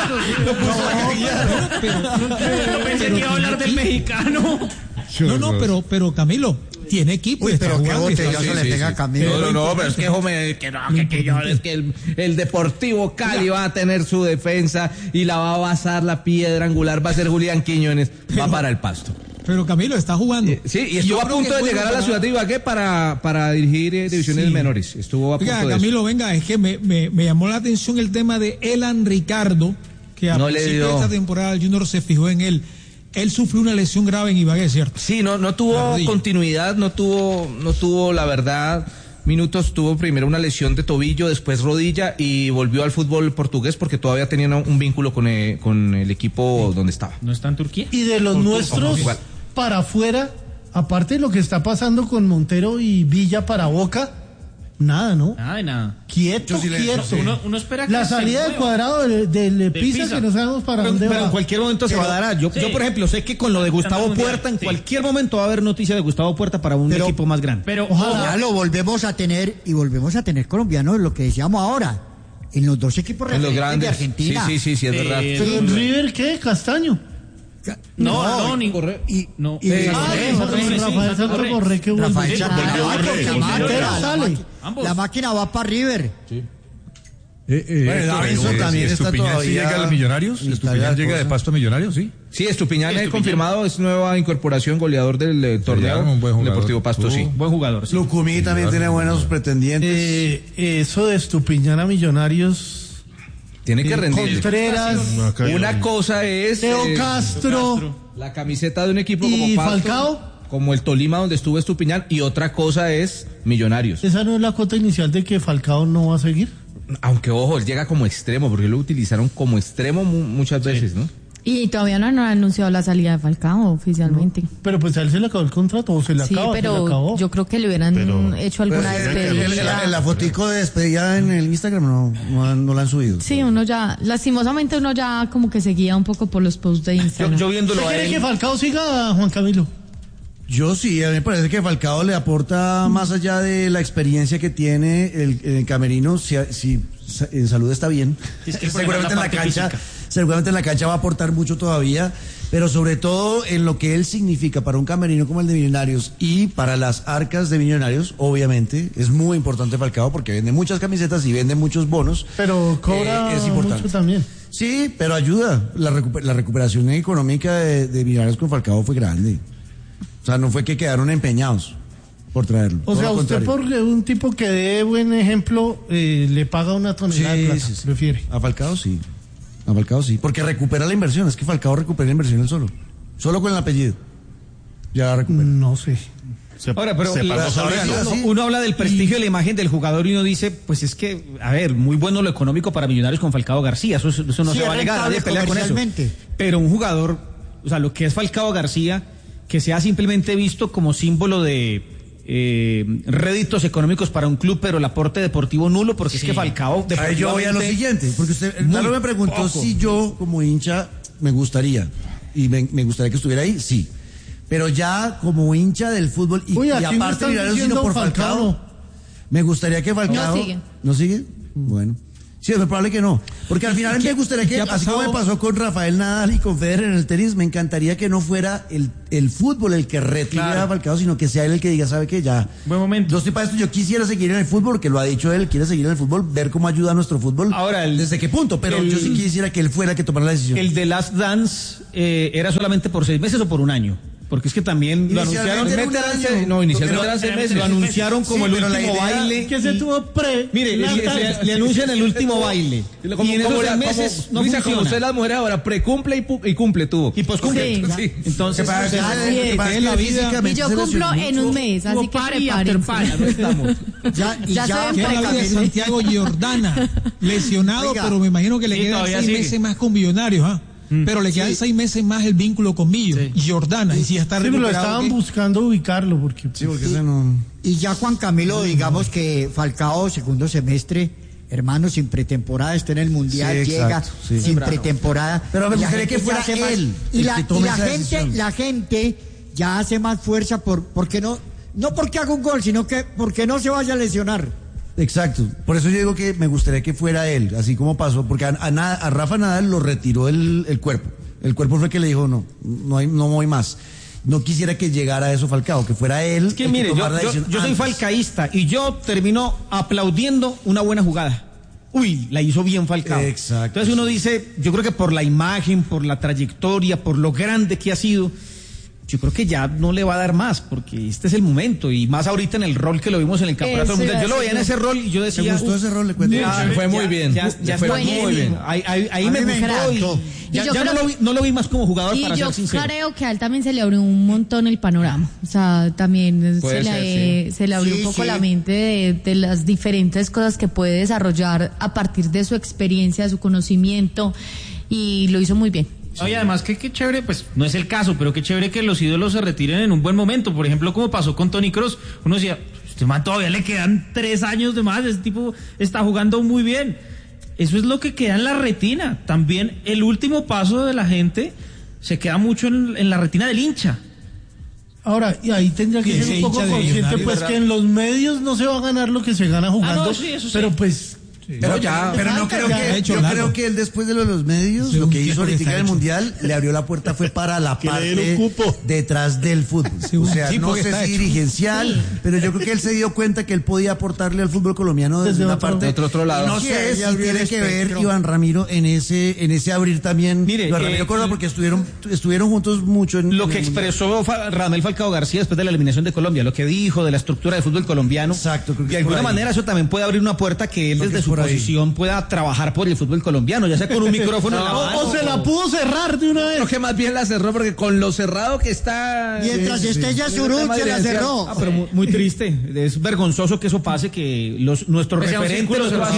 Yo pensé que iba a hablar del mexicano. No, pero Camilo, tiene equipo. Uy, pero qué botellazo le pega a Camilo. No, pero es que el Deportivo Cali va a tener su defensa y la va a basar, la piedra angular va a ser Julián Quiñones, va para el Pasto. Pero Camilo está jugando. Sí, y estuvo a punto de llegar a la ciudad de Ibagué para dirigir divisiones menores. Estuvo a punto de Camilo, venga, es que me llamó la atención el tema de Elan Ricardo, que a principio de esta temporada el Junior se fijó en él. Él sufrió una lesión grave en Ibagué, ¿cierto? Sí, no tuvo continuidad, no tuvo la verdad minutos, tuvo primero una lesión de tobillo, después rodilla y volvió al fútbol portugués porque todavía tenía un vínculo con el equipo donde estaba. ¿No está en Turquía? Y de los nuestros para afuera, aparte de lo que está pasando con Montero y Villa para Boca, nada, ¿no? Nada. Quieto. Uno espera que la salida del Cuadrado del Pisa, que no sabemos para dónde va. Pero en cualquier momento se va a dar. Yo, por ejemplo, sé que con lo de Gustavo Puerta, en cualquier momento va a haber noticia de Gustavo Puerta para un equipo más grande. Pero ojalá lo volvemos a tener colombianos, lo que decíamos ahora, en los dos equipos grandes de Argentina. Sí, es verdad. ¿Pero en River qué? ¿Castaño? No, ni Rafael Santos Borré, que Rafael Santos, la máquina va para River. Sí. Davinson también está todavía. ¿Sí llega a los Millonarios? ¿Estupiñán llega de Pasto a Millonarios? Sí. Sí, Estupiñán es confirmado, es nueva incorporación, goleador del torneo. Un buen jugador. Deportivo Pasto, sí. Buen jugador. Sí. Lucumí también tiene buenos pretendientes. Eso de Estupiñán a Millonarios. Tiene que rendir. Contreras. Una cosa es Teo Castro. La camiseta de un equipo como Pasto, Falcao, como el Tolima donde estuvo Estupiñán, y otra cosa es Millonarios. ¿Esa no es la cuota inicial de que Falcao no va a seguir? Aunque ojo, él llega como extremo, porque lo utilizaron como extremo muchas veces, ¿no? Y todavía no han anunciado la salida de Falcao oficialmente. Pero pues a él se le acabó el contrato, o se le acabó. Sí, pero yo creo que le hubieran hecho alguna despedida. La fotico de despedida en el Instagram no la han subido. Sí, lastimosamente uno ya como que seguía un poco por los posts de Instagram. Yo viéndolo ¿Usted quiere que Falcao siga, Juan Camilo? Yo sí, a mí me parece que Falcao le aporta más allá de la experiencia que tiene el camerino, si en salud está bien. Es que seguramente en la cancha va a aportar mucho todavía, pero sobre todo en lo que él significa para un camerino como el de Millonarios y para las arcas de Millonarios, obviamente, es muy importante Falcao porque vende muchas camisetas y vende muchos bonos. Pero cobra es importante. mucho también. Sí, pero ayuda. La recuperación económica de Millonarios con Falcao fue grande. O sea, no fue que quedaron empeñados por traerlo. O sea, usted por un tipo que dé buen ejemplo le paga una tonelada de plata, prefiere. A Falcao sí, porque recupera la inversión. Es que Falcao recupera la inversión él solo con el apellido. Ya recupera. No sé. Ahora, pero uno habla del prestigio de la imagen del jugador y uno dice, pues es que, a ver, muy bueno lo económico para Millonarios con Falcao García, eso no se va a negar, nadie pelea con eso. Pero un jugador, o sea, lo que es Falcao García, que sea simplemente visto como símbolo de réditos económicos para un club, pero el aporte deportivo nulo, porque es que Falcao... Yo voy a lo siguiente, porque usted me preguntó si yo, como hincha, me gustaría, y me gustaría que estuviera ahí, sí. Pero ya como hincha del fútbol, y aparte mirar sino por Falcao, me gustaría que Falcao... ¿No sigue? Bueno. Sí, es probable que no. Porque al final me gustaría que, así como me pasó con Rafael Nadal y con Federer en el tenis, me encantaría que no fuera el fútbol el que retire a Falcao, sino que sea él el que diga, ¿sabe qué? Ya. Buen momento. Yo estoy para esto, yo quisiera seguir en el fútbol, porque lo ha dicho él, quiere seguir en el fútbol, ver cómo ayuda a nuestro fútbol. Ahora, ¿desde qué punto? Pero yo sí quisiera que él fuera el que tomara la decisión. ¿El de Last Dance era solamente por 6 meses o por un año? Porque es que también lo anunciaron. Inicialmente eran 6 meses. Lo anunciaron como el último baile. Que se tuvo Mire, le anuncian el último baile. Y en esos 6 meses no funciona. Como usted las mujeres ahora, precumple y cumple tuvo. Y poscumple. Sí. Entonces, y yo cumplo en un mes, así que prepárense. Ya saben la vida de Santiago Giordana, lesionado, pero me imagino que le quedan 6 meses más con Millonarios, ¿ah? Pero le quedan 6 meses más el vínculo con Millo y Jordana. Y si está recuperado, pero estaban buscando ubicarlo porque ese no. Y ya Juan Camilo, digamos que Falcao segundo semestre, hermano, sin pretemporada, está en el Mundial, llega sin pretemporada. Pero me gustaría que fuera él. Y la gente ya hace más fuerza porque no porque haga un gol, sino que porque no se vaya a lesionar. Exacto, por eso yo digo que me gustaría que fuera él, así como pasó, porque a Rafa Nadal lo retiró el cuerpo. El cuerpo fue que le dijo, no voy más. No quisiera que llegara a eso Falcao, que fuera él. Es que mire, yo soy falcaísta y yo termino aplaudiendo una buena jugada. Uy, la hizo bien Falcao. Exacto. Entonces uno dice, yo creo que por la imagen, por la trayectoria, por lo grande que ha sido, yo creo que ya no le va a dar más, porque este es el momento, y más ahorita en el rol que lo vimos en el campeonato mundial. Yo lo veía en ese rol y yo decía... ¿Me gustó ese rol? Le cuento. Fue muy bien. Ya fue muy bien. Ahí me gustó y ya no lo vi más como jugador, para ser sincero. Y yo creo que a él también se le abrió un montón el panorama. O sea, también se le abrió un poco la mente de las diferentes cosas que puede desarrollar a partir de su experiencia, de su conocimiento, y lo hizo muy bien. Oye, además que qué chévere, pues no es el caso, pero qué chévere que los ídolos se retiren en un buen momento. Por ejemplo, como pasó con Toni Kroos, uno decía, este man todavía le quedan 3 años de más, ese tipo está jugando muy bien. Eso es lo que queda en la retina. También el último paso de la gente se queda mucho en la retina del hincha. Ahora, y ahí tendría que ser un poco consciente, pues, que en los medios no se va a ganar lo que se gana jugando, pero pues... Pero no creo que yo creo que él después de los medios, lo que hizo ahorita en el Mundial, le abrió la puerta fue para la parte detrás del fútbol. O sea, no sé si dirigencial, pero yo creo que él se dio cuenta que él podía aportarle al fútbol colombiano desde una parte. Otro lado. No sé si tiene que ver Iván Ramiro en ese abrir también. Mire, Iván Ramiro Córdoba, porque estuvieron juntos mucho en lo que expresó Radamel Falcao García después de la eliminación de Colombia, lo que dijo de la estructura del fútbol colombiano. Exacto. De alguna manera eso también puede abrir una puerta que él desde su posición pueda trabajar por el fútbol colombiano, ya sea con un micrófono en la mano, o se la pudo cerrar de una vez. Creo que más bien la cerró, porque con lo cerrado que está, mientras esté ya Surut se la cerró. Pero muy triste, es vergonzoso que eso pase, que nuestros referentes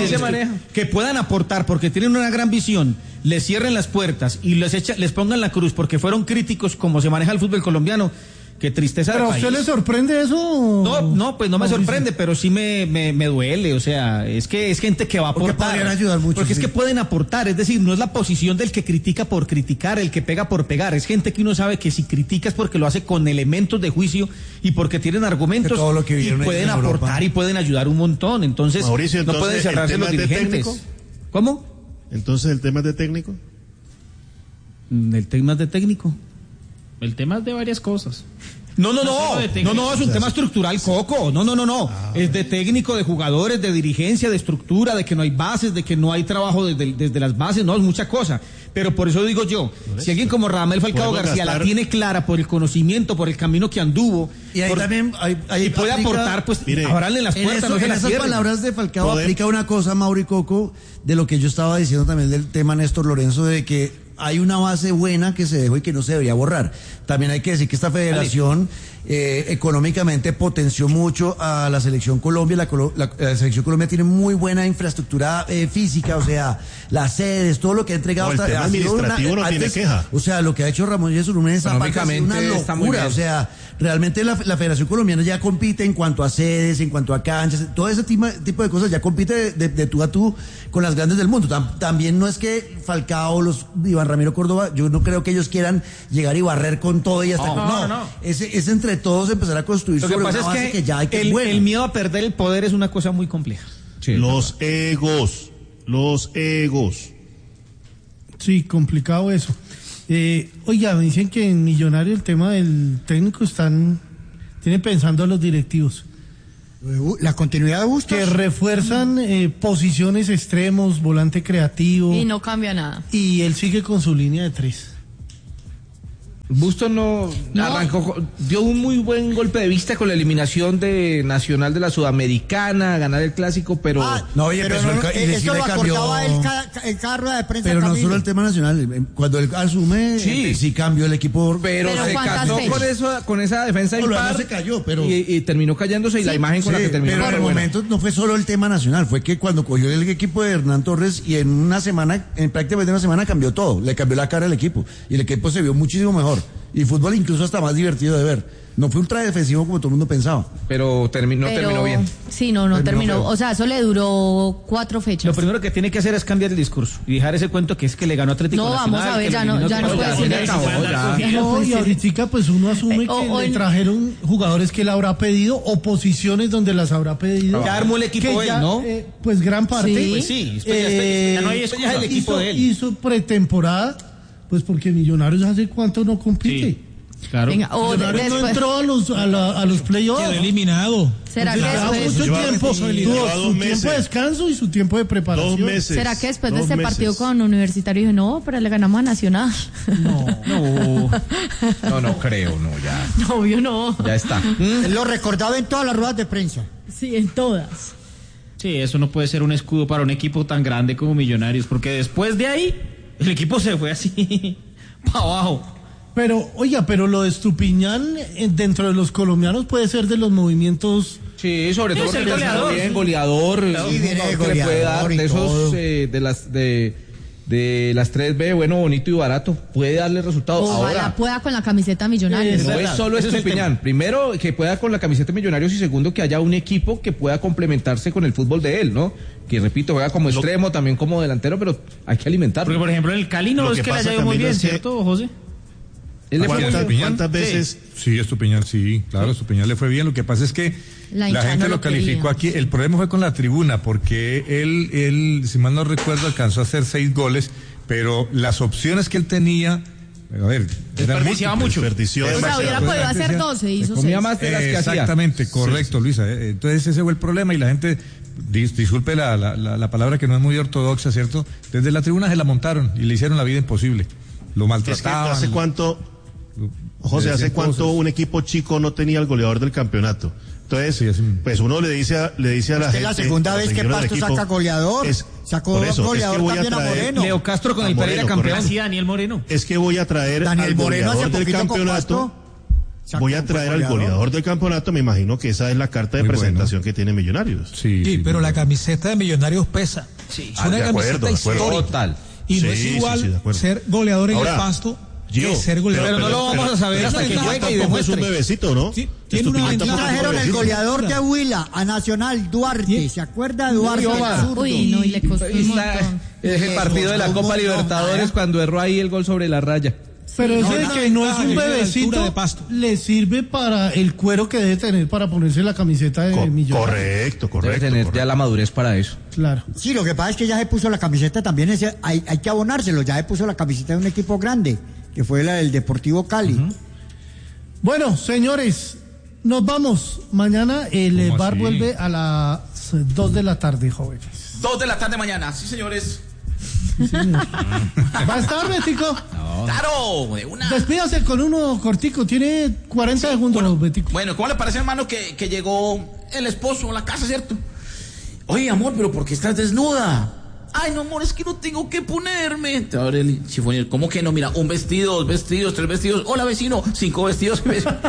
que puedan aportar porque tienen una gran visión, les cierren las puertas y les pongan la cruz porque fueron críticos como se maneja el fútbol colombiano. Qué tristeza. ¿Pero a usted le sorprende eso? No, pues no me sorprende, pero sí me duele. O sea, es que es gente que va a aportar. Porque podrían ayudar mucho. Porque es que pueden aportar. Es decir, no es la posición del que critica por criticar, el que pega por pegar. Es gente que uno sabe que si critica es porque lo hace con elementos de juicio y porque tienen argumentos y pueden aportar y pueden ayudar un montón. Entonces, Mauricio, no pueden cerrarse los dirigentes. ¿Cómo? Entonces, ¿el tema es de técnico? ¿El tema es de técnico? El tema es de varias cosas. No, es un tema estructural, Coco. No. Es de técnico, de jugadores, de dirigencia, de estructura, de que no hay bases, de que no hay trabajo desde las bases, no, es mucha cosa. Pero por eso digo yo, si alguien como Radamel Falcao García la tiene clara por el conocimiento, por el camino que anduvo, y ahí también y puede aportar, pues abrirle las puertas, no se las cierren. En esas palabras de Falcao aplica una cosa, Mauri Coco, de lo que yo estaba diciendo también del tema Néstor Lorenzo, de que hay una base buena que se dejó y que no se debería borrar. También hay que decir que esta federación económicamente potenció mucho a la selección Colombia. La selección Colombia tiene muy buena infraestructura física, o sea, las sedes, todo lo que ha entregado hasta el tema administrativo no tiene queja. O sea, lo que ha hecho Ramón Yesurún es una locura. O sea, realmente la Federación Colombiana ya compite en cuanto a sedes, en cuanto a canchas, todo ese tipo de cosas, ya compite de tú a tú con las grandes del mundo. También no es que Falcao, Iván Ramiro Córdoba, yo no creo que ellos quieran llegar y barrer con todo y hasta no. Es entre todos empezar a construir. Lo que pasa es que ya hay que el miedo a perder el poder es una cosa muy compleja. Sí, los egos. Sí, complicado eso. Oiga, me dicen que en Millonario el tema del técnico tienen pensando a los directivos. La continuidad de Bustos. Que refuerzan posiciones extremos, volante creativo. Y no cambia nada. Y él sigue con su línea de 3. Bustos no arrancó, dio un muy buen golpe de vista con la eliminación de Nacional de la Sudamericana, ganar el clásico, pero eso lo acordaba el carro de prensa. Pero no solo el tema nacional, cuando él asume, sí cambió el equipo, pero se casó con esa defensa impar, no se cayó, pero y terminó cayéndose y la imagen con la que terminó. Pero en el momento no fue solo el tema nacional, fue que cuando cogió el equipo de Hernán Torres y en prácticamente una semana cambió todo, le cambió la cara al equipo y el equipo se vio muchísimo mejor. Y fútbol incluso hasta más divertido de ver. No fue ultra defensivo como todo el mundo pensaba. Pero terminó bien. Sí, no terminó. O sea, eso le duró 4 fechas. Lo primero que tiene que hacer es cambiar el discurso y dejar ese cuento que es que le ganó Atlético Nacional. No, vamos a ver, ya no puede decir eso. Y ahorita pues uno asume que le trajeron jugadores que él habrá pedido o posiciones donde las habrá pedido. Ya armó el equipo él, ¿no? Pues gran parte. Sí, pues sí. Ya no hay excusa. El equipo de él. Hizo pretemporada. Pues porque Millonarios hace cuánto no compite. Sí, claro. Venga, Millonarios no entró a los playoffs. Quedó eliminado. ¿Será que después mucho tiempo su tiempo de descanso y su tiempo de preparación? 2 meses. ¿Será que después de ese partido con Universitario dijo, no, pero le ganamos a Nacional? No creo, ya. No, obvio no. Ya está. Lo recordaba en todas las ruedas de prensa. Sí, en todas. Sí, eso no puede ser un escudo para un equipo tan grande como Millonarios, porque después de ahí el equipo se fue así para abajo. Pero, oiga, lo de Estupiñán dentro de los colombianos puede ser de los movimientos. Sí, sobre todo porque es bien goleador. Sí, le puede dar de esos de las 3B, bueno, bonito y barato, puede darle resultados. Ojalá pueda con la camiseta Millonarios. No es solo Estupiñán. Primero, que pueda con la camiseta Millonarios y segundo, que haya un equipo que pueda complementarse con el fútbol de él, ¿no? Que repito, juega como extremo, también como delantero, pero hay que alimentarlo. Porque, por ejemplo, en el Cali no es que le haya ido muy bien, ¿cierto, José? ¿Cuántas veces? Sí, Estupiñán, sí, claro, Estupiñán le fue bien. Lo que pasa es que la gente lo calificó aquí. El problema fue con la tribuna, porque él, si mal no recuerdo, alcanzó a hacer 6 goles, pero las opciones que él tenía, a ver, desperdiciaba mucho. O sea, hubiera podido hacer 12, hizo 6. Más de las que exactamente, hacía. Correcto, sí. Luisa. Entonces ese fue el problema y la gente, disculpe la palabra que no es muy ortodoxa, ¿cierto? Desde la tribuna se la montaron y le hicieron la vida imposible. Lo maltrataban. Es que ¿hace cuánto un equipo chico no tenía el goleador del campeonato? Entonces, pues uno le dice a la gente. Es la segunda vez que Pasto saca goleador. Sacó goleador también a Moreno. Leo Castro con el Pereira campeón. Así Daniel Moreno. Es que voy a traer al goleador del campeonato. Voy a traer al goleador del campeonato. Me imagino que esa es la carta de presentación que tiene Millonarios. Sí, pero la camiseta de Millonarios pesa. Sí. Es una camiseta histórica. Total. Y no es igual ser goleador en el Pasto ser goleador. Pero no lo vamos a saber hasta que juegue y demuestre. Es un bebecito, ¿no? Sí, tiene una ventaja. Trajeron el goleador de Huila a Nacional, Duarte. ¿Se acuerda de Duarte? Uy, no, y le costó un montón. Es el partido de la Copa Libertadores cuando erró ahí el gol sobre la raya. Pero ese que no es un bebecito, le sirve para el cuero que debe tener para ponerse la camiseta de Millonarios. Correcto. Debe tener ya la madurez para eso. Claro. Sí, lo que pasa es que ya se puso la camiseta también, hay que abonárselo, ya se puso la camiseta de un equipo grande, que fue la del Deportivo Cali. Bueno, señores, nos vamos. Mañana el bar vuelve a las 2 de la tarde, jóvenes. 2 de la tarde mañana, sí, señores. Sí, señor. ¿Va a estar, Betico? No. Claro, de una. Despídase con uno cortico, tiene 40 segundos, Betico. Bueno, ¿cómo le parece, hermano, que llegó el esposo a la casa, cierto? Oye, amor, ¿pero por qué estás desnuda? Ay, no, amor, es que no tengo que ponerme. Te abre el chifonier. ¿Cómo que no? Mira, 1 vestido, 2 vestidos, 3 vestidos. Hola, vecino, 5 vestidos.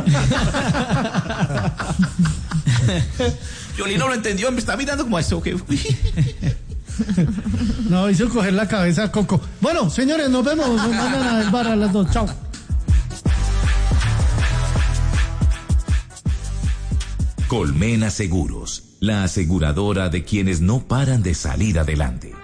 Yoli no lo entendió, me está mirando como eso. No, hizo coger la cabeza a Coco. Bueno, señores, nos vemos mañana en el bar a las 2. Chao. Colmena Seguros, la aseguradora de quienes no paran de salir adelante.